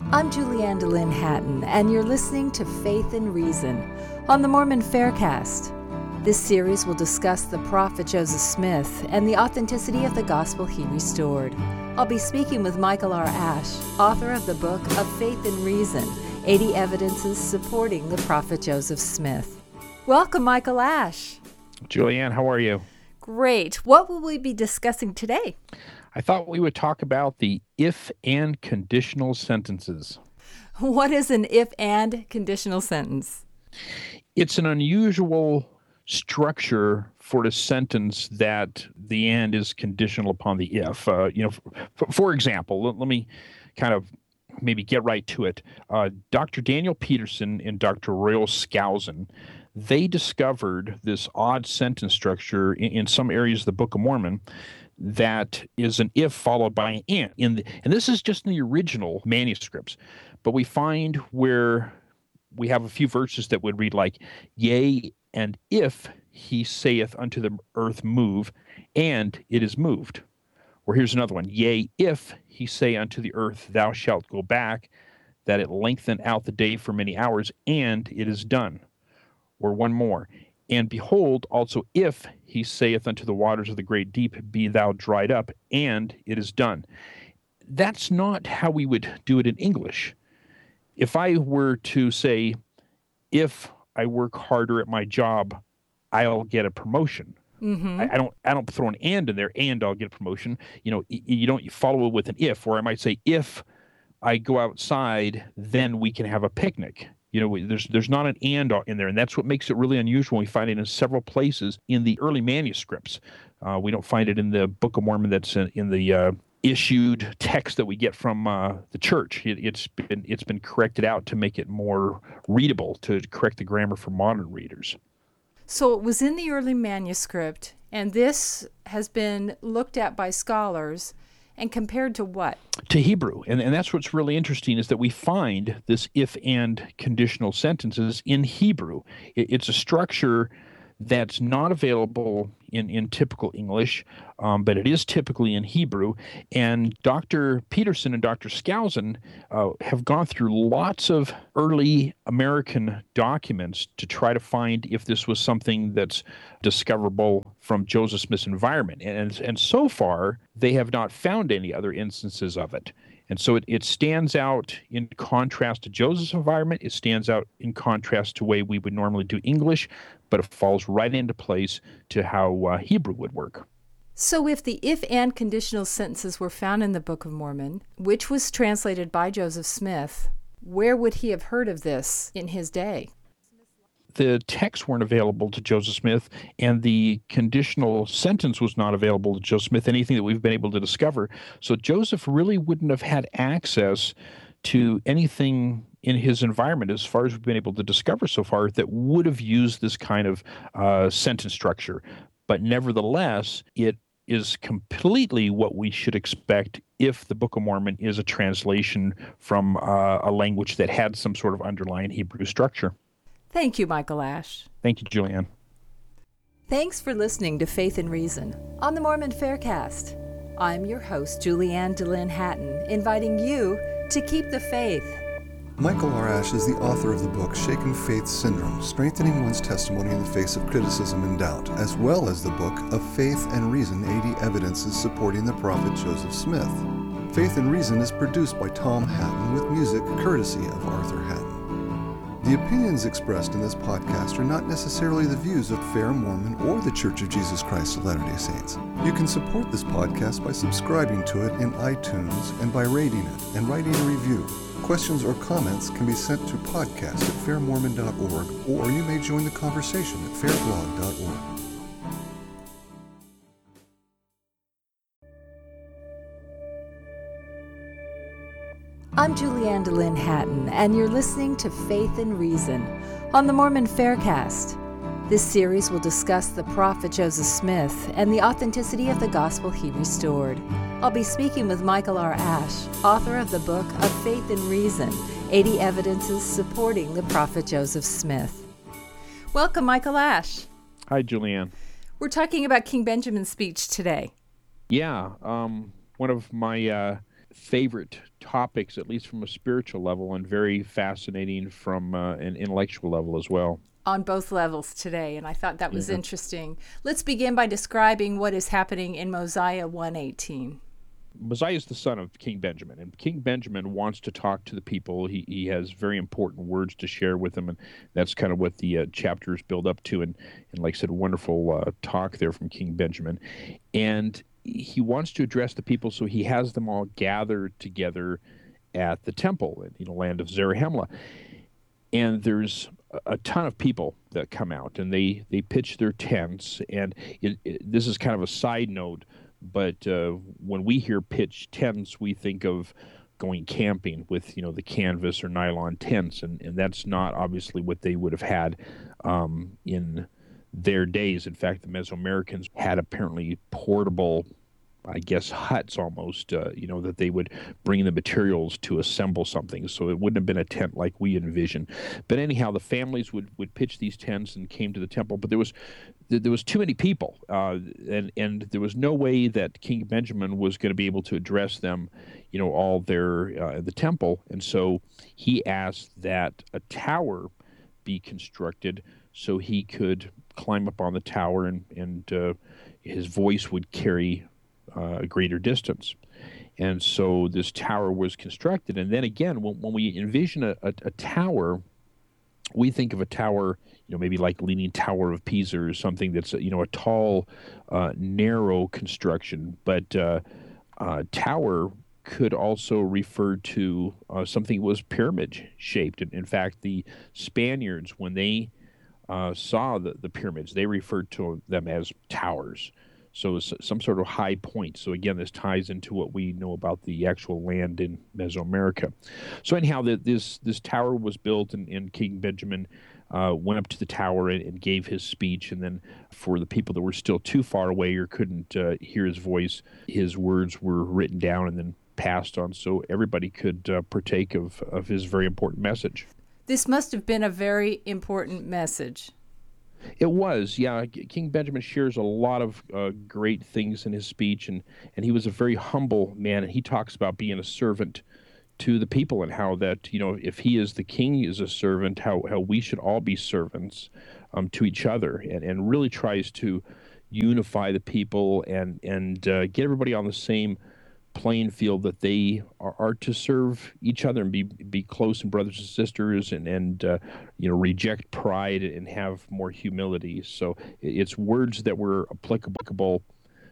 I'm Julianne DeLynn Hatton, and you're listening to Faith and Reason on the Mormon Faircast. This series will discuss the prophet Joseph Smith and the authenticity of the gospel he restored. I'll be speaking with Michael R. Ash, author of the book of Faith and Reason, 80 Evidences Supporting the Prophet Joseph Smith. Welcome, Michael Ash. Julianne, how are you? Great. What will we be discussing today? I thought we would talk about the if-and conditional sentences. What is an if-and conditional sentence? It's an unusual structure for a sentence that the and is conditional upon the if. For example, let me kind of maybe get right to it. Dr. Daniel Peterson and Dr. Royal Skousen, they discovered this odd sentence structure in some areas of the Book of Mormon that is an if followed by an and. And this is just in the original manuscripts. But we find where we have a few verses that would read like, yea, and if he saith unto the earth, move, and it is moved. Or here's another one, yea, if he say unto the earth, thou shalt go back, that it lengthen out the day for many hours, and it is done. Or one more, and behold, also if he saith unto the waters of the great deep, be thou dried up, and it is done. That's not how we would do it in English. If I were to say, if I work harder at my job, I'll get a promotion. Mm-hmm. I don't throw an and in there, and I'll get a promotion. You don't follow it with an if, or I might say, if I go outside, then we can have a picnic. There's not an and in there, and that's what makes it really unusual. We find it in several places in the early manuscripts. We don't find it in the Book of Mormon that's in the issued text that we get from the church. It's been corrected out to make it more readable, to correct the grammar for modern readers. So it was in the early manuscript, and this has been looked at by scholars and compared to what? To Hebrew. And that's what's really interesting is that we find this if-and conditional sentences in Hebrew. It's a structure that's not available in typical English, but it is typically in Hebrew. And Dr. Peterson and Dr. Skousen have gone through lots of early American documents to try to find if this was something that's discoverable from Joseph Smith's environment. And so far, they have not found any other instances of it. And so it stands out in contrast to Joseph's environment. It stands out in contrast to the way we would normally do English, but it falls right into place to how Hebrew would work. So if the if-and conditional sentences were found in the Book of Mormon, which was translated by Joseph Smith, where would he have heard of this in his day? The texts weren't available to Joseph Smith, and the conditional sentence was not available to Joseph Smith, anything that we've been able to discover. So Joseph really wouldn't have had access to anything in his environment, as far as we've been able to discover so far, that would have used this kind of sentence structure. But nevertheless, it is completely what we should expect if the Book of Mormon is a translation from a language that had some sort of underlying Hebrew structure. Thank you, Michael Ash. Thank you, Julianne. Thanks for listening to Faith and Reason on the Mormon Faircast. I'm your host, Julianne DeLynn Hatton, inviting you to keep the faith. Michael R. Ash is the author of the book Shaken Faith Syndrome, Strengthening One's Testimony in the Face of Criticism and Doubt, as well as the book of Faith and Reason, 80 Evidences Supporting the Prophet Joseph Smith. Faith and Reason is produced by Tom Hatton with music courtesy of Arthur Hatton. The opinions expressed in this podcast are not necessarily the views of Fair Mormon or the Church of Jesus Christ of Latter-day Saints. You can support this podcast by subscribing to it in iTunes and by rating it and writing a review. Questions or comments can be sent to podcast@fairmormon.org, or you may join the conversation at fairblog.org. I'm Julianne DeLynn Hatton, and you're listening to Faith and Reason on the Mormon Faircast. This series will discuss the prophet Joseph Smith and the authenticity of the gospel he restored. I'll be speaking with Michael R. Ash, author of the book of Faith and Reason, 80 Evidences Supporting the Prophet Joseph Smith. Welcome, Michael Ash. Hi, Julianne. We're talking about King Benjamin's speech today. Yeah, one of my favorite topics, at least from a spiritual level, and very fascinating from an intellectual level as well. On both levels today, and I thought that was interesting. Let's begin by describing what is happening in Mosiah 1:18. Mosiah is the son of King Benjamin, and King Benjamin wants to talk to the people. He has very important words to share with them, and that's kind of what the chapters build up to. And like I said, wonderful talk there from King Benjamin. And he wants to address the people, so he has them all gathered together at the temple in the land of Zarahemla. And there's a ton of people that come out, and they pitch their tents. And this is kind of a side note, but when we hear pitch tents, we think of going camping with the canvas or nylon tents, and that's not obviously what they would have had in their days. In fact, the Mesoamericans had apparently portable, I guess, huts almost, that they would bring the materials to assemble something. So it wouldn't have been a tent like we envision. But anyhow, the families would pitch these tents and came to the temple. But there was too many people, and there was no way that King Benjamin was going to be able to address them, all there at the temple. And so he asked that a tower be constructed so he could climb up on the tower, and his voice would carry a greater distance. And so this tower was constructed. And then again, when we envision a tower, we think of a tower, maybe like Leaning Tower of Pisa or something that's, a tall, narrow construction. But tower could also refer to something that was pyramid-shaped. In fact, the Spaniards, when they saw the pyramids, they referred to them as towers. So it's some sort of high point. So again, this ties into what we know about the actual land in Mesoamerica. So anyhow, this tower was built, and King Benjamin went up to the tower and gave his speech. And then for the people that were still too far away or couldn't hear his voice, his words were written down and then passed on so everybody could partake of his very important message. This must have been a very important message. It was, yeah. King Benjamin shares a lot of great things in his speech, and he was a very humble man, and he talks about being a servant to the people and how that, if he is the king, he is a servant, how we should all be servants to each other, and really tries to unify the people and get everybody on the same playing field, that they are to serve each other and be close and brothers and sisters, and reject pride and have more humility. So it's words that were applicable